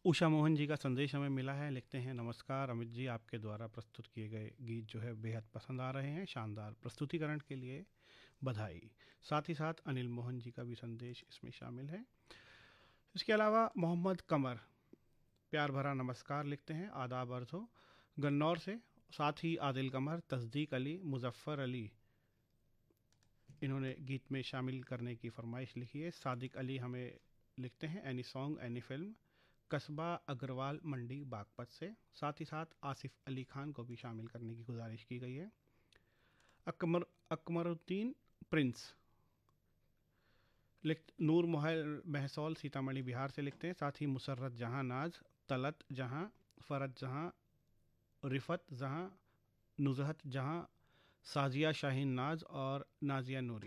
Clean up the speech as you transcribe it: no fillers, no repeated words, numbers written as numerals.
उषा मोहन जी का संदेश हमें मिला है, लिखते हैं नमस्कार अमित जी, आपके द्वारा प्रस्तुत किए गए गीत जो है बेहद पसंद आ रहे हैं, शानदार प्रस्तुतिकरण के लिए बधाई। साथ ही साथ अनिल मोहन जी का भी संदेश इसमें शामिल है। इसके अलावा मोहम्मद कमर प्यार भरा नमस्कार लिखते हैं, आदाब अर्ज हो, गन्नौर से। साथ ही आदिल कमर, तस्दीक अली, मुजफ्फर अली, इन्होंने गीत में शामिल करने की फरमाइश लिखी है। सादिक अली हमें लिखते हैं एनी सॉन्ग एनी फिल्म, कस्बा अग्रवाल मंडी बागपत से। साथ ही साथ आसिफ अली खान को भी शामिल करने की गुजारिश की गई है। अकमरुद्दीन प्रिंस नूर महसौल सीतामढ़ी बिहार से लिखते हैं। साथ ही मुसर्रत जहां नाज, तलत जहां, फरत जहां, रिफत जहां, नुजहत जहां, साजिया शाहीन नाज और नाजिया नूरी